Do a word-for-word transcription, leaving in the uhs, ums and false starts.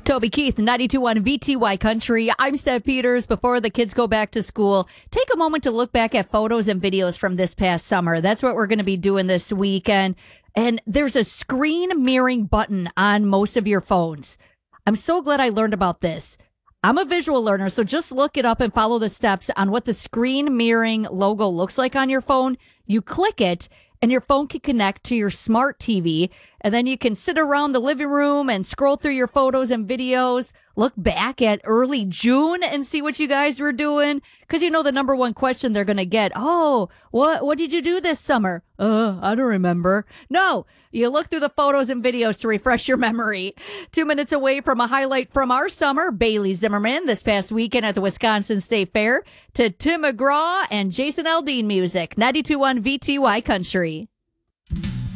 Toby Keith, ninety-two point one V T Y Country. I'm Steph Peters. Before the kids go back to school, take a moment to look back at photos and videos from this past summer. That's what we're going to be doing this weekend. And there's a screen mirroring button on most of your phones. I'm so glad I learned about this. I'm a visual learner, so just look it up and follow the steps on what the screen mirroring logo looks like on your phone. You click it, and your phone can connect to your smart T V. And then you can sit around the living room and scroll through your photos and videos, look back at early June and see what you guys were doing. Because you know the number one question they're going to get, oh, what what did you do this summer? Uh, I don't remember. No, you look through the photos and videos to refresh your memory. Two minutes away from a highlight from our summer, Bailey Zimmerman this past weekend at the Wisconsin State Fair, to Tim McGraw and Jason Aldean music, ninety-two point one V T Y Country.